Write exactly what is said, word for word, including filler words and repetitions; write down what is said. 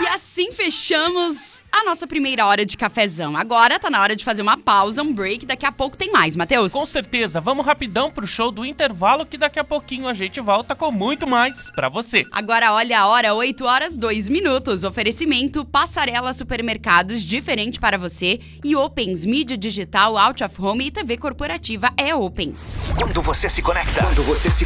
assim fechamos a nossa primeira hora de cafezão. Agora tá na hora de fazer uma pausa, um break. Daqui a pouco tem mais, Matheus. Com certeza. Vamos rapidão pro show do intervalo, que daqui a pouquinho a gente volta com muito mais pra você. Agora olha a hora, oito horas, dois minutos. Oferecimento Passarela Supermercados, diferente para você. E Opens, mídia digital, out of home e T V corporativa é Opens. Quando você se conecta, quando você se